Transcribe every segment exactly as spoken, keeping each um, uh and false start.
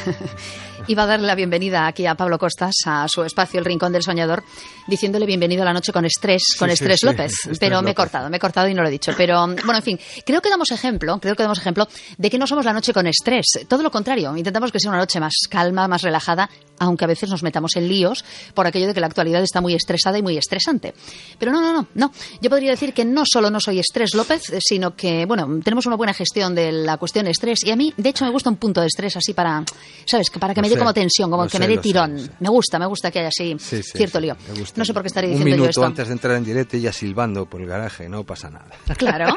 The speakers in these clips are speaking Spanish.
Iba a darle la bienvenida aquí a Pablo Costas, a su espacio El Rincón del Soñador, diciéndole bienvenido a la noche con Estrés, con sí, Estrés sí, López, sí, pero Estrés me he López. cortado, me he cortado y no lo he dicho. Pero, bueno, en fin, creo que damos ejemplo, creo que damos ejemplo de que no somos la noche con estrés. Todo lo contrario, intentamos que sea una noche más calma, más relajada, aunque a veces nos metamos en líos por aquello de que la actualidad está muy estresada y muy estresante. Pero no, no, no, no. Yo podría decir que no solo no soy Estrés López, sino que, bueno, tenemos una buena gestión de la cuestión de estrés y a mí, de hecho, me gusta un punto de estrés así para, ¿sabes? Para que me Lo dé sé, como tensión, como lo que sé, me dé lo sé, tirón. lo sé. Me gusta, me gusta que haya así Sí, sí, cierto sí, lío. me gusta. No sé por qué estaré Un diciendo yo minuto esto. antes de entrar en directo y ya silbando por el garaje, no pasa nada. Claro.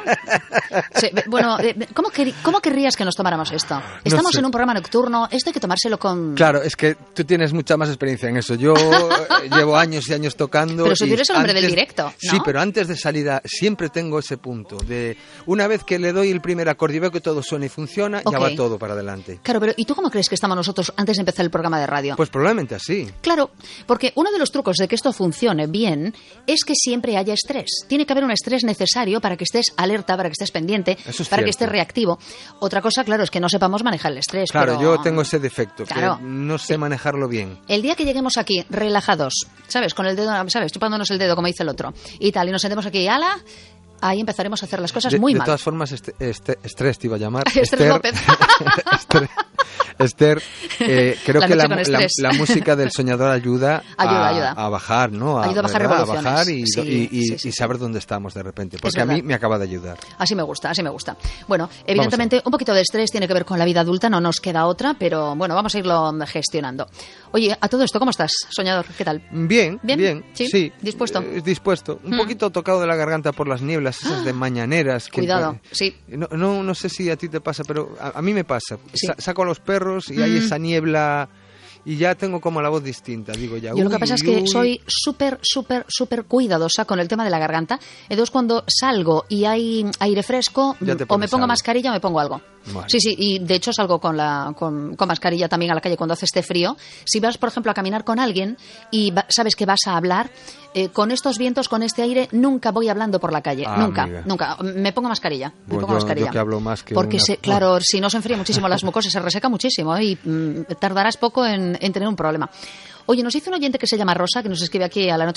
Sí, bueno, eh, ¿cómo, quer- ¿cómo querrías que nos tomáramos esto? Estamos sé. en un programa nocturno, esto hay que tomárselo con... Claro, es que tú tienes mucha más experiencia en eso. Yo eh, llevo años y años tocando. Pero si y tú eres el hombre del antes- directo, ¿no? Sí, pero antes de salir a- siempre tengo ese punto de una vez que le doy el primer acorde y veo que todo suena y funciona, Ok. ya va todo para adelante. Claro, pero ¿y tú cómo crees que estamos nosotros antes de empezar el programa de radio? Pues probablemente así. Claro, porque uno de los trucos de que esto funcione bien es que siempre haya estrés. Tiene que haber un estrés necesario para que estés alerta, para que estés pendiente, Eso es para que cierto. estés reactivo. Otra cosa, claro, es que no sepamos manejar el estrés. Claro, pero- yo tengo ese defecto, Claro. que no sé manejarlo bien. El día que lleguemos aquí relajados, ¿sabes? Con el dedo, ¿sabes? Chupándonos el dedo, como dice el otro, y tal, y nos sentemos aquí, ala, ahí empezaremos a hacer las cosas De, muy de mal. todas formas, este, este- Estrés te iba a llamar. Estrés López. Esther, Esther, eh, creo La que noche la, con la- estrés. la música del soñador ayuda, Ayuda, a, ayuda. a bajar, ¿no? Ayuda a bajar ¿verdad? revoluciones. A bajar y, Sí, y- y- sí, sí, y sí. saber dónde estamos de repente. Porque a verdad. mí me acaba de ayudar. Así me gusta, así me gusta. Bueno, evidentemente un poquito de estrés tiene que ver con la vida adulta, no nos queda otra, pero bueno, vamos a irlo gestionando. Oye, a todo esto, ¿cómo estás, soñador? ¿Qué tal? Bien, ¿Bien? bien, ¿Sí? ¿Dispuesto? eh, dispuesto. Un Mm. poquito tocado de la garganta por las nieblas, esas de mañaneras. Que, Cuidado, sí. No, no, no sé si a ti te pasa, pero a, a mí me pasa. Sí. Sa- saco a los perros y hay Mm. esa niebla y ya tengo como la voz distinta. Digo ya. Yo lo que uy, pasa es uy, que uy. soy súper, súper, súper cuidadosa con el tema de la garganta. Entonces, cuando salgo y hay aire fresco, Ya te o me pones pongo algo. mascarilla o me pongo algo. Vale. Sí, sí, y de hecho salgo con, la, con, con mascarilla también a la calle cuando hace este frío. Si vas, por ejemplo, a caminar con alguien y va- sabes que vas a hablar, eh, con estos vientos, con este aire, nunca voy hablando por la calle. Ah, nunca, amiga. nunca. Me pongo mascarilla. Me Bueno, pongo yo- mascarilla. yo que hablo más que Porque, una- se- claro, si no se enfría muchísimo las mucosas, se reseca muchísimo ¿eh? y mm, tardarás poco en, en tener un problema. Oye, nos dice un oyente que se llama Rosa, que nos escribe aquí a la noche